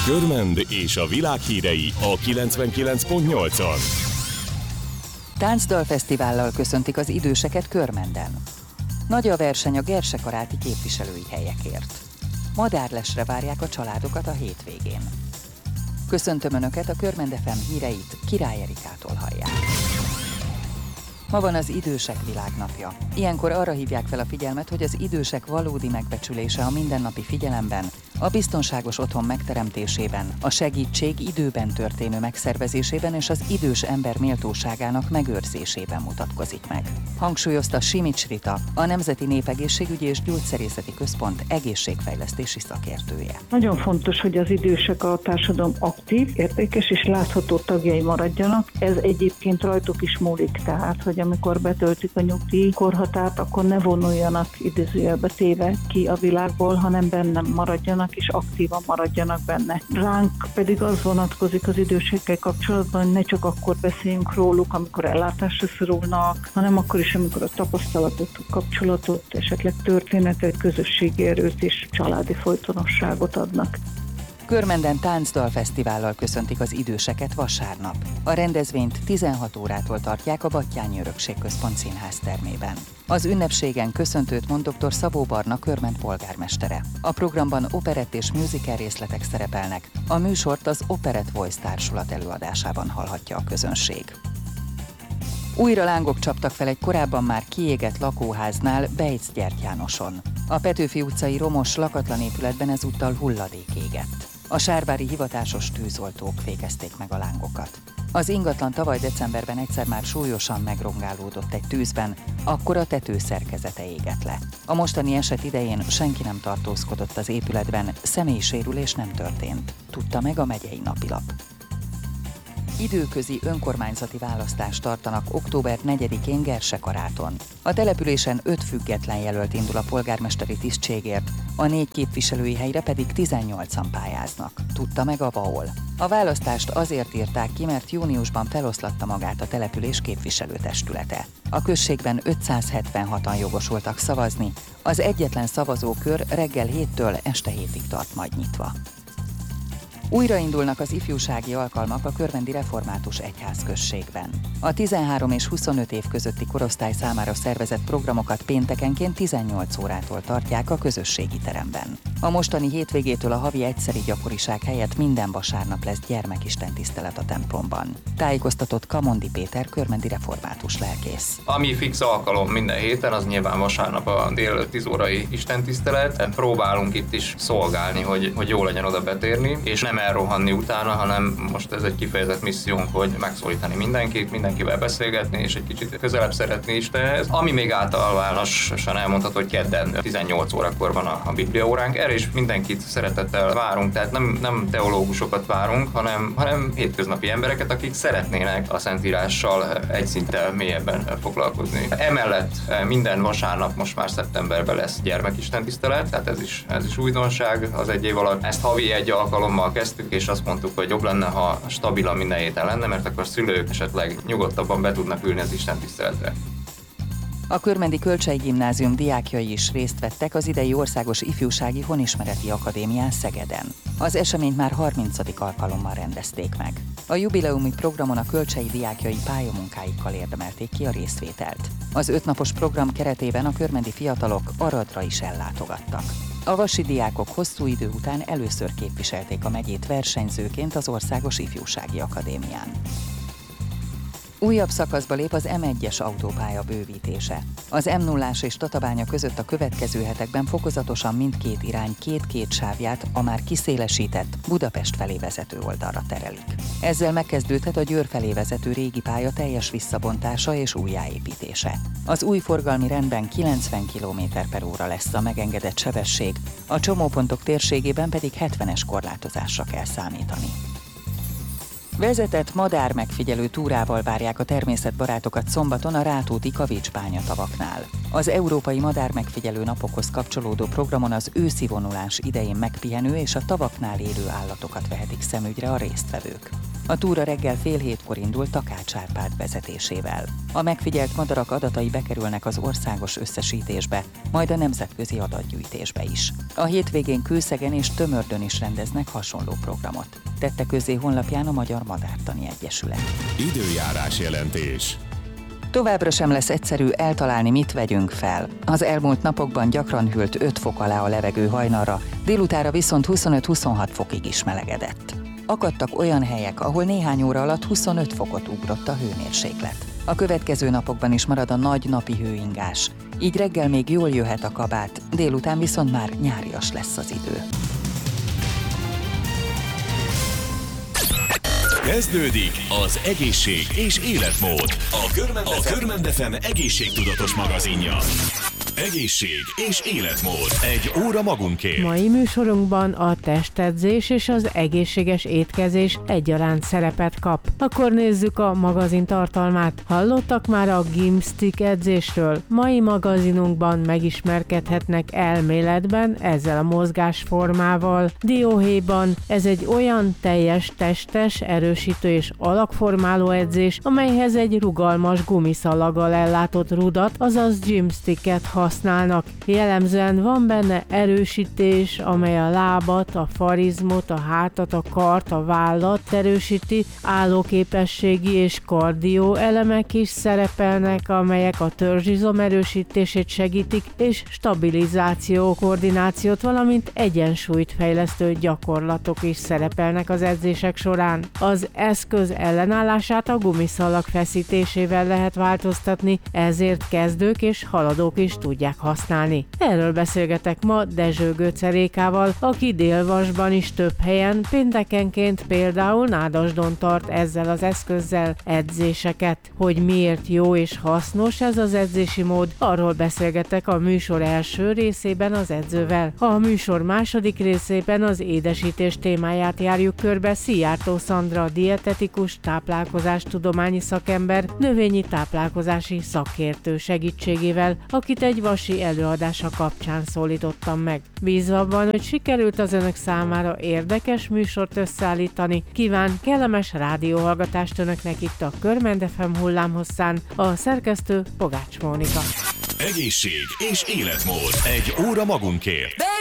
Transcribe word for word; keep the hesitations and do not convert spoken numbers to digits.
Körmend és a világ hírei a kilencvenkilenc pont nyolcon. Táncdalfesztivállal köszöntik az időseket Körmenden. Nagy a verseny a gersekaráti képviselői helyekért. Madárlesre várják a családokat a hétvégén. Köszöntöm Önöket, a Körmend ef em híreit Király Erikától hallják. Ma van az Idősek Világnapja. Ilyenkor arra hívják fel a figyelmet, hogy az idősek valódi megbecsülése a mindennapi figyelemben, a biztonságos otthon megteremtésében, a segítség időben történő megszervezésében és az idős ember méltóságának megőrzésében mutatkozik meg. Hangsúlyozta Simics Rita, a Nemzeti Népegészségügyi és Gyógyszerészeti Központ egészségfejlesztési szakértője. Nagyon fontos, hogy az idősek a társadalom aktív, értékes és látható tagjai maradjanak. Ez egyébként rajtuk is múlik, tehát, hogy amikor betöltik a nyugdíj korhatárt, akkor ne vonuljanak idézőjelbe téve ki a világból, hanem benne maradjanak és aktívan maradjanak benne. Ránk pedig az vonatkozik az idősekkel kapcsolatban, hogy ne csak akkor beszéljünk róluk, amikor ellátásra szorulnak, hanem akkor is, amikor a tapasztalatot, a kapcsolatot, esetleg történetet, közösségi erőt és családi folytonosságot adnak. Körmenden Táncdalfesztivállal köszöntik az időseket vasárnap. A rendezvényt tizenhat órától tartják a Batthyány Örökségközpont színház termében. Az ünnepségen köszöntőt mond dr. Szabó Barna Körmend polgármestere. A programban operett és musical részletek szerepelnek. A műsort az Operett Voice társulat előadásában hallhatja a közönség. Újra lángok csaptak fel egy korábban már kiégett lakóháznál Bejc-Gyerty Jánoson. A Petőfi utcai romos, lakatlan épületben ezúttal hulladék égett. A sárvári hivatásos tűzoltók fékezték meg a lángokat. Az ingatlan tavaly decemberben egyszer már súlyosan megrongálódott egy tűzben, akkor a tető szerkezete égett le. A mostani eset idején senki nem tartózkodott az épületben, személyi sérülés nem történt, tudta meg a megyei napilap. Időközi önkormányzati választást tartanak október negyedikén Gersekaráton. A településen öt független jelölt indul a polgármesteri tisztségért, a négy képviselői helyre pedig tizennyolcan pályáznak, tudta meg a vé á o el. A választást azért írták ki, mert júniusban feloszlatta magát a település képviselőtestülete. A községben ötszázhetvenhatan jogosultak szavazni, az egyetlen szavazókör reggel héttől este hétig tart majd nyitva. Újraindulnak az ifjúsági alkalmak a körmendi református egyházközségben. A tizenhárom és huszonöt év közötti korosztály számára szervezett programokat péntekenként tizennyolc órától tartják a közösségi teremben. A mostani hétvégétől a havi egyszeri gyakoriság helyett minden vasárnap lesz gyermekistentisztelet a templomban. Tájékoztatott Kamondi Péter körmendi református lelkész. Ami fix alkalom minden héten, az nyilván vasárnap a délelőtt tíz órai istentisztelet. Próbálunk itt is szolgálni, hogy, hogy jó legyen oda betérni, és nem elrohanni utána, hanem most ez egy kifejezett missziónk, hogy megszólítani mindenkit, mindenkivel beszélgetni, és egy kicsit közelebb szeretni Istenhez. Ami még általánosan elmondható, hogy kedden tizennyolc órakor van a, a Biblia óránk, erre is mindenkit szeretettel várunk, tehát nem, nem teológusokat várunk, hanem, hanem hétköznapi embereket, akik szeretnének a Szentírással egy szinttel mélyebben foglalkozni. Emellett minden vasárnap most már szeptemberben lesz gyermekistentisztelet, tehát ez is, ez is újdonság az egy év alatt. Ezt havi egy alkalommal kezdtük, és azt mondtuk, hogy jobb lenne, ha stabilan minden héten lenne, mert akkor szülők esetleg nyugodtabban be tudnak ülni az istentiszteletre. A Körmendi Kölcsey Gimnázium diákjai is részt vettek az idei Országos Ifjúsági Honismereti Akadémián Szegeden. Az eseményt már harmincadik alkalommal rendezték meg. A jubileumi programon a kölcsei diákjai pályamunkáikkal érdemelték ki a részvételt. Az ötnapos program keretében a körmendi fiatalok Aradra is ellátogattak. A vasi diákok hosszú idő után először képviselték a megyét versenyzőként az Országos Ifjúsági Akadémián. Újabb szakaszba lép az em egyes autópálya bővítése. Az em nullás és Tatabánya között a következő hetekben fokozatosan mindkét irány két-két sávját a már kiszélesített Budapest felé vezető oldalra terelik. Ezzel megkezdődhet a Győr felé vezető régi pálya teljes visszabontása és újjáépítése. Az új forgalmi rendben kilencven kilométer per óra lesz a megengedett sebesség, a csomópontok térségében pedig hetvenes korlátozásra kell számítani. Vezetett madár megfigyelő túrával várják a természetbarátokat szombaton a Rátóti Kavics-bányatavaknál. Az Európai Madár Megfigyelő Napokhoz kapcsolódó programon az őszi vonulás idején megpihenő és a tavaknál élő állatokat vehetik szemügyre a résztvevők. A túra reggel fél hétkor indul Takács Árpád vezetésével. A megfigyelt madarak adatai bekerülnek az országos összesítésbe, majd a nemzetközi adatgyűjtésbe is. A hétvégén Kőszegen és Tömördön is rendeznek hasonló programot. Tette közzé honlapján a Magyar Madártani Egyesület. Időjárás jelentés. Továbbra sem lesz egyszerű eltalálni, mit vegyünk fel. Az elmúlt napokban gyakran hűlt öt fok alá a levegő hajnalra, délutára viszont huszonöt-huszonhat fokig is melegedett. Akadtak olyan helyek, ahol néhány óra alatt huszonöt fokot ugrott a hőmérséklet. A következő napokban is marad a nagy napi hőingás, így reggel még jól jöhet a kabát, délután viszont már nyárias lesz az idő. Kezdődik az egészség és életmód. A Körmend ef em egészségtudatos magazinja. Egészség és életmód. Egy óra magunkért. Mai műsorunkban a testedzés és az egészséges étkezés egyaránt szerepet kap. Akkor nézzük a magazin tartalmát. Hallottak már a gymstick edzésről? Mai magazinunkban megismerkedhetnek elméletben ezzel a mozgásformával. Dióhéjban ez egy olyan teljes testes, erősítő és alakformáló edzés, amelyhez egy rugalmas gumiszalaggal ellátott rudat, azaz gymsticket használnak. Jellemzően van benne erősítés, amely a lábat, a farizmot, a hátat, a kart, a vállat erősíti, állóképességi és kardió elemek is szerepelnek, amelyek a törzsizom erősítését segítik, és stabilizáció, koordinációt, valamint egyensúlyt fejlesztő gyakorlatok is szerepelnek az edzések során. Az eszköz ellenállását a gumiszalag feszítésével lehet változtatni, ezért kezdők és haladók is tudják használni. Erről beszélgetek ma Dezső Göce Rékával, aki Dél-Vasban is több helyen, péntekenként például Nádasdon tart ezzel az eszközzel edzéseket. Hogy miért jó és hasznos ez az edzési mód, arról beszélgetek a műsor első részében az edzővel. A műsor második részében az édesítés témáját járjuk körbe Szijjártó Szandra dietetikus, táplálkozástudományi szakember, növényi táplálkozási szakértő segítségével, akit egy vasi előadása kapcsán szólítottam meg. Bízva abban, hogy sikerült az önök számára érdekes műsort összeállítani, kíván kellemes rádióhallgatást önöknek itt a Körmend ef em hullámhosszán, a szerkesztő Pogács Mónika. Egészség és életmód. Egy óra magunkért.